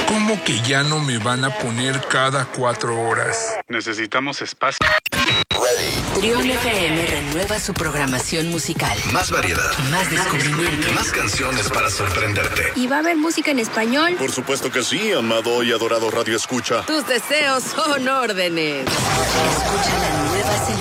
¿Cómo que ya no me van a poner cada 4 horas? Necesitamos espacio. Trión FM renueva su programación musical. Más variedad. Más descubrimiento. Más canciones para sorprenderte. ¿Y va a haber música en español? Por supuesto que sí, amado y adorado Radio Escucha. Tus deseos son órdenes. Escucha la nueva